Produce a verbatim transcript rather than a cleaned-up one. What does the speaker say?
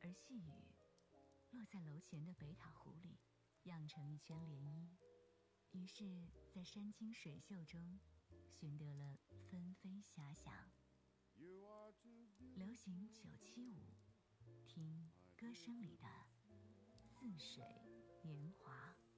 而细雨落在楼前的北塔湖里，漾成一圈涟漪，于是在山清水秀中寻得了纷飞遐想。流行九七五，听歌声里的似水年华。